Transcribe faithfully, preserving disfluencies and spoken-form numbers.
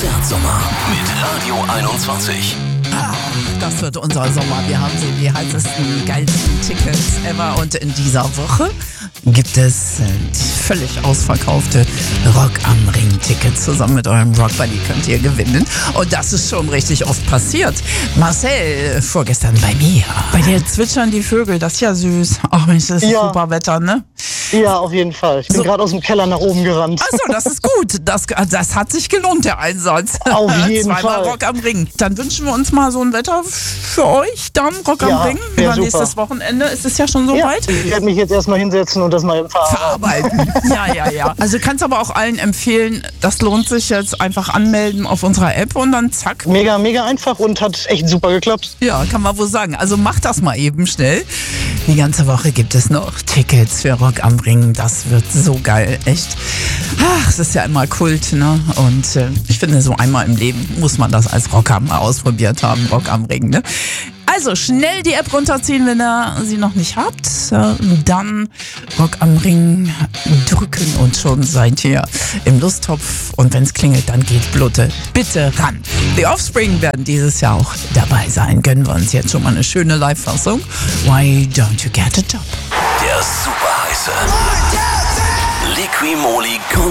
Konzertsommer mit Radio einundzwanzig. Ah, das wird unser Sommer. Wir haben so die heißesten, geilsten Tickets ever. Und in dieser Woche gibt es äh, völlig ausverkaufte Rock am Ring Tickets. Zusammen mit eurem Rock Buddy könnt ihr gewinnen. Und das ist schon richtig oft passiert. Marcel, vorgestern bei mir. Bei dir zwitschern die Vögel, das ist ja süß. Ach Mensch, das ist Ja. super Wetter, ne? Ja, auf jeden Fall. Ich bin So. gerade aus dem Keller nach oben gerannt. Achso, das ist gut. Das, das hat sich gelohnt, der Einsatz. Auf jeden Zweimal Fall. Rock am Ring. Dann wünschen wir uns mal so ein Wetter für euch. Dann Rock am Ja, Ring. wär Über super. nächstes Wochenende ist es ja schon so Ja, weit. ich werde mich jetzt erstmal hinsetzen und das mal verarbeiten. Verarbeiten. Ja, ja, ja. Also du kannst aber auch allen empfehlen, das lohnt sich jetzt, einfach anmelden auf unserer App und dann zack. Mega, mega einfach und hat echt super geklappt. Ja, kann man wohl sagen. Also mach das mal eben schnell. Die ganze Woche gibt es noch Tickets für Rock am Ring. Das wird so geil, echt. Ach, es ist ja immer Kult, ne? Und äh, ich finde, so einmal im Leben muss man das als Rocker mal ausprobiert haben, Rock am Ring, ne? Also schnell die App runterziehen, wenn ihr sie noch nicht habt. Äh, Dann Rock am Ring drücken und schon seid ihr im Lusttopf. Und wenn es klingelt, dann geht Blutte bitte ran. The Offspring werden dieses Jahr auch dabei sein. Gönnen wir uns jetzt schon mal eine schöne Live-Fassung. Why don't you get a job? Der super heiße Liqui Moly